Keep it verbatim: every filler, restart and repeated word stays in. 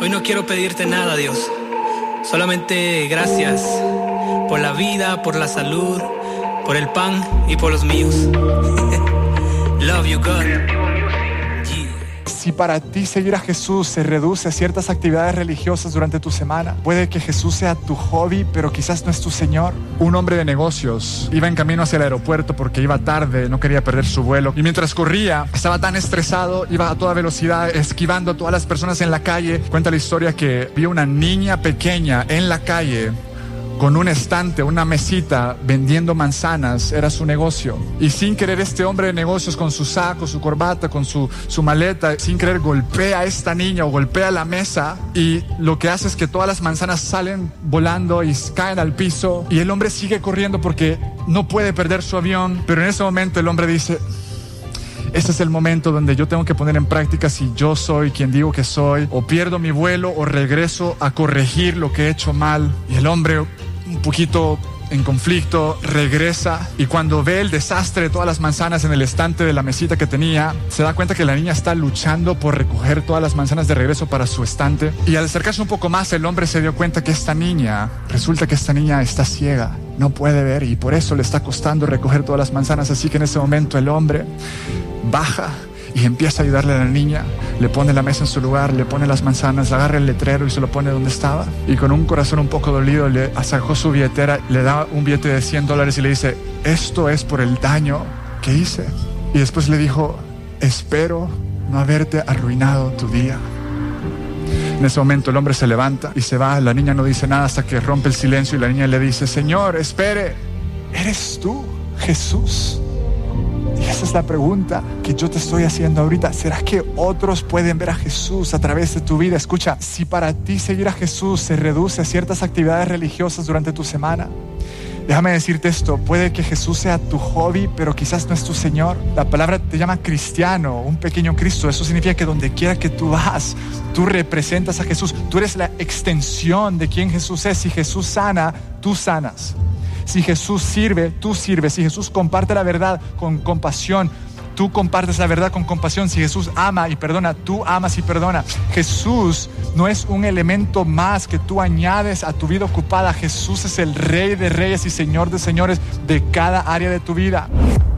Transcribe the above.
Hoy no quiero pedirte nada, Dios. Solamente gracias por la vida, por la salud, por el pan y por los míos. Love you, God. Si para ti seguir a Jesús se reduce a ciertas actividades religiosas durante tu semana, puede que Jesús sea tu hobby, pero quizás no es tu Señor. Un hombre de negocios iba en camino hacia el aeropuerto porque iba tarde, no quería perder su vuelo. Y mientras corría, estaba tan estresado, iba a toda velocidad, esquivando a todas las personas en la calle. Cuenta la historia que vio una niña pequeña en la calle con un estante, una mesita, vendiendo manzanas. Era su negocio. Y sin querer, este hombre de negocios, con su saco, su corbata, con su, su maleta, sin querer golpea a esta niña o golpea la mesa, y lo que hace es que todas las manzanas salen volando y caen al piso, y el hombre sigue corriendo porque no puede perder su avión. Pero en ese momento el hombre dice: este es el momento donde yo tengo que poner en práctica si yo soy quien digo que soy, o pierdo mi vuelo o regreso a corregir lo que he hecho mal. Y el hombre, un poquito en conflicto, regresa, y cuando ve el desastre de todas las manzanas en el estante de la mesita que tenía, se da cuenta que la niña está luchando por recoger todas las manzanas de regreso para su estante. Y al acercarse un poco más, el hombre se dio cuenta que esta niña, resulta que esta niña está ciega, no puede ver, y por eso le está costando recoger todas las manzanas. Así que en ese momento el hombre baja y empieza a ayudarle a la niña, le pone la mesa en su lugar, le pone las manzanas, agarra el letrero y se lo pone donde estaba. Y con un corazón un poco dolido le sacó su billetera, le da un billete de cien dólares y le dice: esto es por el daño que hice. Y después le dijo: espero no haberte arruinado tu día. En ese momento el hombre se levanta y se va. La niña no dice nada hasta que rompe el silencio, y la niña le dice: Señor, espere, ¿eres tú, Jesús? Y esa es la pregunta que yo te estoy haciendo ahorita. ¿Será que otros pueden ver a Jesús a través de tu vida? Escucha, si para ti seguir a Jesús se reduce a ciertas actividades religiosas durante tu semana, déjame decirte esto: puede que Jesús sea tu hobby, pero quizás no es tu Señor. La palabra te llama cristiano, un pequeño Cristo. Eso significa que donde quiera que tú vas, tú representas a Jesús. Tú eres la extensión de quien Jesús es. Si Jesús sana, tú sanas. Si Jesús sirve, tú sirves. Si Jesús comparte la verdad con compasión, tú compartes la verdad con compasión. Si Jesús ama y perdona, tú amas y perdona. Jesús no es un elemento más que tú añades a tu vida ocupada. Jesús es el Rey de Reyes y Señor de Señores de cada área de tu vida.